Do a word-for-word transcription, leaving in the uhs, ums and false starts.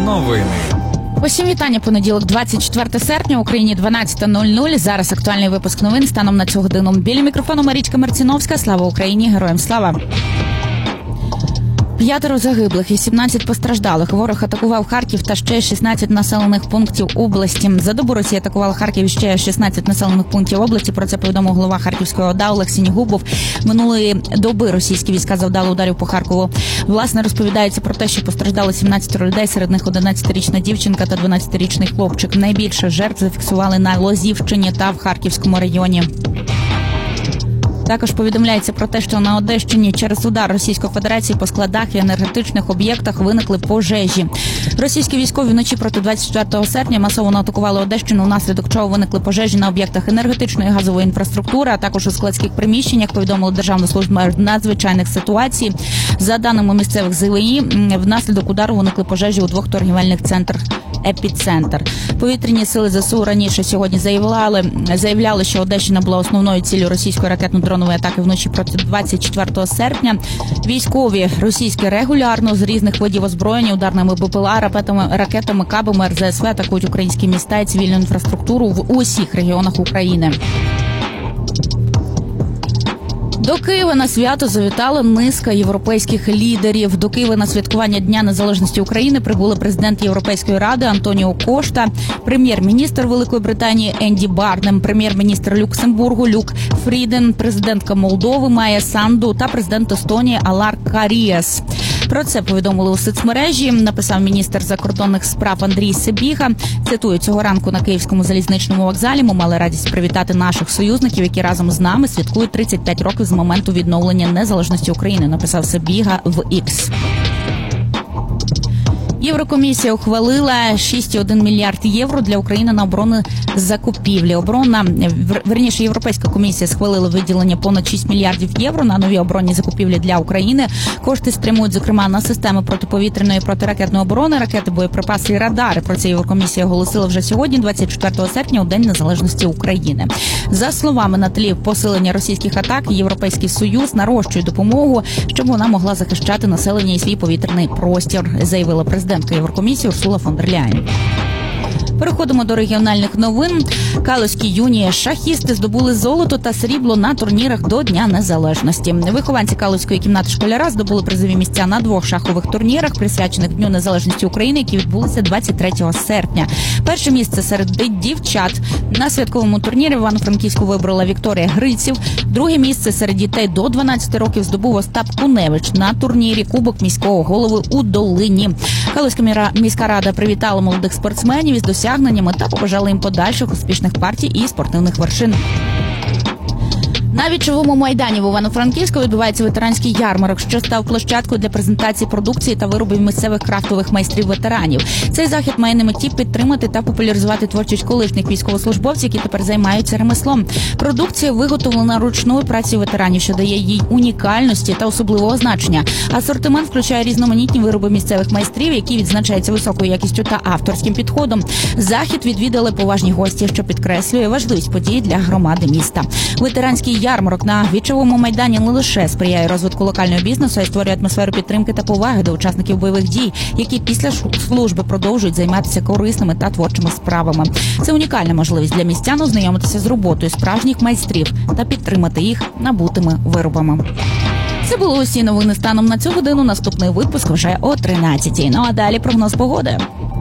Новини. Усім вітання. Понеділок, двадцять четверте серпня, Україні дванадцята нуль нуль. Зараз актуальний випуск новин станом на цю годину. Біля мікрофону Марічка Марціновська. Слава Україні, героям слава. П'ятеро загиблих і сімнадцять постраждалих. Ворог атакував Харків та ще шістнадцять населених пунктів області. За добу Росія атакувала Харків і ще шістнадцять населених пунктів області. Про це повідомив голова Харківської ОДА Олег Синігубов. Минулої доби російські війська завдали ударів по Харкову. Власне, розповідається про те, що постраждали сімнадцять людей, серед них одинадцятирічна дівчинка та дванадцятирічний хлопчик. Найбільше жертв зафіксували на Лозівщині та в Харківському районі. Також повідомляється про те, що на Одещині через удар Російської Федерації по складах і енергетичних об'єктах виникли пожежі. Російські військові вночі проти двадцять четвертого серпня масово атакували Одещину, внаслідок чого виникли пожежі на об'єктах енергетичної і газової інфраструктури, а також у складських приміщеннях, повідомила Державна служба надзвичайних ситуацій. За даними місцевих зе ве і, внаслідок удару виникли пожежі у двох торгівельних центрах «Епіцентр». Повітряні сили зе се у раніше сьогодні заявляли, заявляли, що Одещина була основною ціллю російської ракетно-дронової атаки вночі проти двадцять четвертого серпня. Військові російські регулярно з різних видів озброєння, ударними бе пе ел а, ракетами, ракетами, кабами ер зе ес ве атакують українські міста і цивільну інфраструктуру в усіх регіонах України. До Києва на свято завітала низка європейських лідерів. До Києва на святкування Дня Незалежності України прибули президент Європейської ради Антоніо Кошта, прем'єр-міністр Великої Британії Енді Барнем, прем'єр-міністр Люксембургу Люк Фріден, президентка Молдови Майя Санду та президент Естонії Алар Каріас. Про це повідомили у соцмережі, написав міністр закордонних справ Андрій Сибіга. Цитую, цього ранку на Київському залізничному вокзалі ми мали радість привітати наших союзників, які разом з нами святкують тридцять п'ять років з моменту відновлення незалежності України, написав Сибіга в Ікс. Єврокомісія ухвалила шість цілих один мільярд євро для України на оборонні закупівлі. Оборонна, верніше, Європейська комісія схвалила виділення понад шість мільярдів євро на нові оборонні закупівлі для України. Кошти спрямують, зокрема, на системи протиповітряної і протиракетної оборони, ракети, боєприпаси і радари. Про це Єврокомісія оголосила вже сьогодні, двадцять четвертого серпня, у День Незалежності України. За словами, на тлі посилення російських атак, Європейський Союз нарощує допомогу, щоб вона могла захищати населення і свій повітряний простір, заявила президент Єврокомісії Урсула фон дер Ляєн. Переходимо до регіональних новин. Калузькі юні шахісти здобули золото та срібло на турнірах до Дня Незалежності. Вихованці Калузької кімнати школяра здобули призові місця на двох шахових турнірах, присвячених Дню Незалежності України, які відбулися двадцять третього серпня. Перше місце серед дівчат на святковому турнірі в Івано-Франківську вибрала Вікторія Гриців. Друге місце серед дітей до дванадцяти років здобув Остап Куневич на турнірі Кубок міського голови у Долині. Калузька міська рада привітала молодих спортсменів із досягненнями та побажала їм подальших успішних партій і спортивних вершин. На Вічовому майдані в Івано-Франківську відбувається ветеранський ярмарок, що став площадкою для презентації продукції та виробів місцевих крафтових майстрів-ветеранів. Цей захід має на меті підтримати та популяризувати творчість колишніх військовослужбовців, які тепер займаються ремеслом. Продукція виготовлена ручною працею ветеранів, що дає їй унікальності та особливого значення. Асортимент включає різноманітні вироби місцевих майстрів, які відзначаються високою якістю та авторським підходом. Захід відвідали поважні гості, що підкреслює важливість події для громади міста. Ветеранський ярмарок на Вічовому майдані не лише сприяє розвитку локального бізнесу, а й створює атмосферу підтримки та поваги до учасників бойових дій, які після служби продовжують займатися корисними та творчими справами. Це унікальна можливість для містян ознайомитися з роботою справжніх майстрів та підтримати їх набутими виробами. Це були усі новини станом на цю годину. Наступний випуск вже о тринадцятій. Ну а далі прогноз погоди.